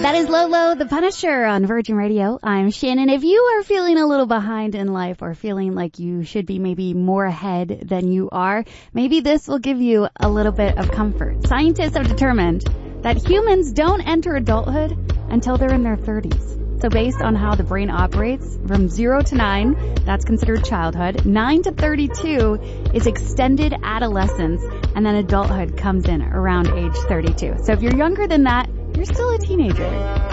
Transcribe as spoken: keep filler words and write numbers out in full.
That is Lolo the Punisher on Virgin Radio. I'm Shannon. If you are feeling a little behind in life or feeling like you should be maybe more ahead than you are, maybe this will give you a little bit of comfort. Scientists have determined that humans don't enter adulthood until they're in their thirties. So based on how the brain operates, from zero to nine, that's considered childhood. nine to thirty-two is extended adolescence, and then adulthood comes in around age thirty-two. So if you're younger than that, you're still a teenager.